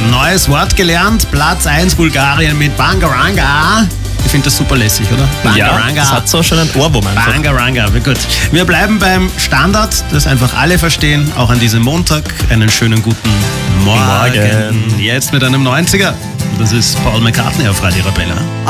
neues Wort gelernt. Platz 1 Bulgarien mit Bangaranga. Ich finde das super lässig, oder? Bangaranga. Ja, das hat so schon einen Ohrwurm einfach. Bangaranga, gut. Wir bleiben beim Standard, das einfach alle verstehen, auch an diesem Montag. Einen schönen guten Morgen. Jetzt mit einem 90er. Das ist Paul McCartney auf Radio Arabella.